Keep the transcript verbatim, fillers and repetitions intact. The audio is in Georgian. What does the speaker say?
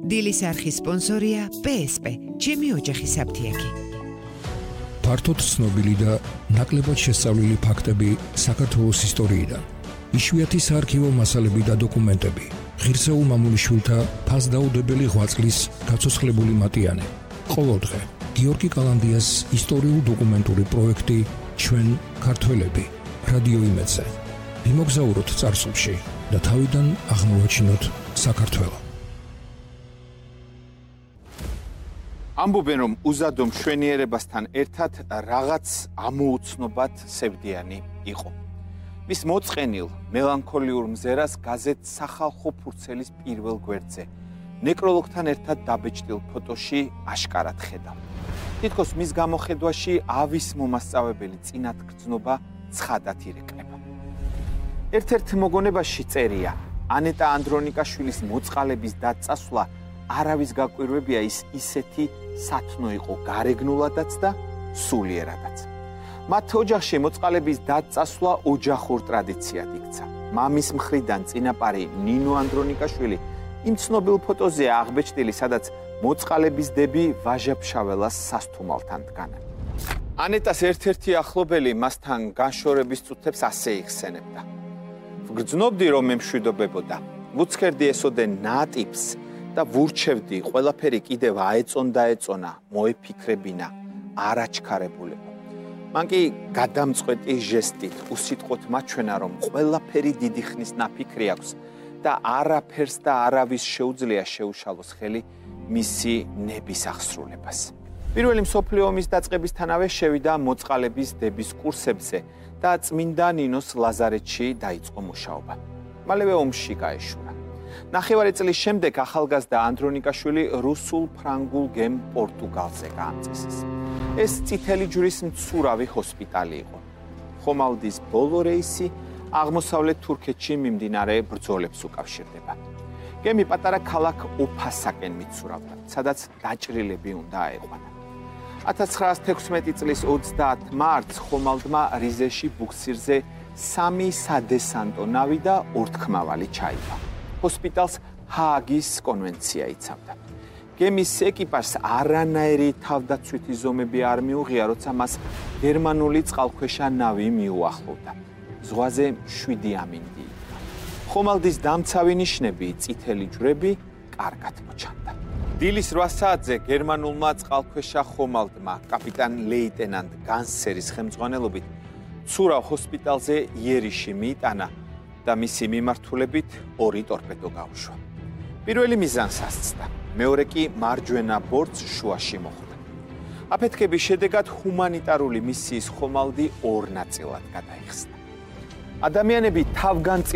დილის არხის სპონსორია პე ეს პე, ჩემი ოჯახის აფთიაქი. ფართოდ ცნობილი და ნაკლებად შესწავლილი ფაქტები საქართველოს ისტორიიდან. იშვიათი საარქივო მასალები და დოკუმენტები. ღირსეულ მამულიშვილთა ფასდაუდებელი ღვაწლის გაცოცხლებული მატიანე. ყოველდღე გიორგი კალანდიას ისტორიულ-დოკუმენტური პროექტი ჩვენ ქართველები რადიო იმედზე. ვიმოგზაუროთ წარსულში და თავიდან აღმოვაჩინოთ საქართველო. ამბობენ, რომ უზადო მშვენიერებასთან ერთად რაღაც ამოუცნობად სევდიანი იყო. მის მოწყენილ მელანქოლიურ მზერას გაზეთ სახალხო ფურცელის პირველ გვერდზე ნეკროლოგთან ერთად დაბეჭდილ ფოტოში აშკარად ხედავ. თითქოს მის გამოხედვაში ავის მომასწავებელი წინათ გრძნობა ცხადად ირეკლება. ერთ-ერთ მოგონებაში წერია, ანეტა ანდრონიკაშვილის მოწყალების დაწასვლა არავის გაკვირვებია, ის ისეთი სათნო იყო გარეგნულადაც და სულიერადაც. მათ ოჯახში მოწყალების დაწასვლა ოჯახურ ტრადიციად იქცა. მამის მხრიდან წინაპარი ნინო ანდრონიკაშვილი იმ ცნობილ ფოტოზეა აღბეჭდილი, სადაც მოწყალების დები ვაჟა-ფშაველას სასთუმალთან დგანა. ანეტას ერთ-ერთი ახლობელი მასთან განშორების წუთებს ასე იხსენებდა. ვგრძნობდი, რომ მე მშვიდობებოდა. ვუცქერდი ესოდე ნატიფს და ვურჩევდი, ყველაფერი კიდევ აეწონდა ეწონა, მოეფიქრებინა, არაჩქარებულებო. მან კი გადამწყვეტი ჟესტით უსიტყვოდ მაჩვენა, რომ ყველაფერი დიდი ხნის ნაფიქრი აქვს და არაფერს და არავის შეუძლია შეუშალოს ხელი მისი ნების აღსრულებას. პირველი მსოფლიო ომის დაწყებისთანავე შევიდა მოწყალების დების კურსებზე და წმინდა ნინოს ლაზარეთში დაიწყო მუშაობა. მალევე ომში გაეშურა. ნახევარი წლის შემდეგ ახალგაზრდა ანდრონიკაშვილი რუსულ, ფრანგულ, გემ პორტუგალზე გაამწესეს. ეს წითელი ჯვრის მცურავი ჰოსპიტალი იყო. ხომალდის ბოლო რეისი აღმოსავლეთ თურქეთში მიმდინარე ბრძოლებს უკავშირდება. გემი პატარა ქალაქ ოფასაკენ მიცურავდა, სადაც დაჭრილები უნდა აეყვანა. ათას ცხრაას თექვსმეტი წლის ოცდაათ მარტს ხომალდმა რიზეში ბუქსირზე სამი სადესანტო ნავი და ორთქმავალი ჩაიბა. ჰოსპიტალს ჰააგის კონვენცია იცავდა. გემის ეკიპაჟს არანაირი თავდაცვითი ზომები არ მიუღია, როცა მას გერმანული წყალქვეშა ნავი მიუახლოვდა. ზღვაზე შვიდი ამინდი იდგა. ხომალდის დამცავი ნიშნები, წითელი ჯვრები კარგად მოჩანდა. დილის რვა საათზე გერმანულმა წყალქვეშა ხომალდმა კაპიტან ლეიტენანტ განსერის ხელმძღვანელობით ცურავ ჰოსპიტალზე იერიში მიიტანა და მისი მიმართულებით ორი ტორპედო გაუშვა. პირველი მიზანს ასწდა, მეორე კი მარჯვენა ბორტს შუაში მოხვდა. აფეთქების შედეგად ჰუმანიტარული მისიის ხომალდი ორ ნაწილად გადაიხსნა. ადამიანები თავგანწირ